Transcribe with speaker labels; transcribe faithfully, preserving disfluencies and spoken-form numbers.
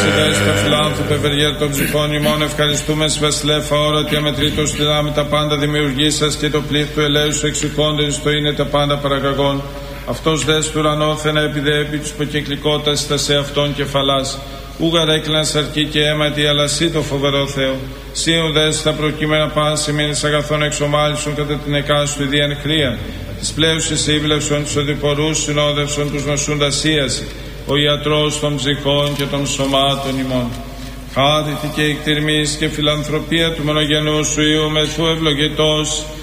Speaker 1: δέσποτα φιλάνθρωπε, ευεργέτα των ψυχών ημών, ευχαριστούμε σε βασιλέφα όρατη αμετρήτως δυνάμει τα πάντα δημιουργήσας και το πλήθ του ελέου σου εξηκόντες το είναι τα πάντα παραγαγών. Αυτός δες του ουρανόθενα επιδέπει τους υποκυκλικότας τα σε αυτόν κεφαλάς. Ούγαρ έκλεινας αρκή και αίματι, αλλά σύ το φοβερό Θεό. Σύ ουδές τα προκείμενα πάση μήνες αγαθών εξομάλισον κατά την εκάστου ιδίαν χρία. Τις πλέουσες ήβλευσον, τους οδηπορούς συνόδευσον, τους νοσούντας ίαση. Ο ιατρός των ψυχών και των σωμάτων ημών. Χάρητη και εκτιρμής και φιλανθρωπία του μονογενού σου Υιού μεθού ευλογητός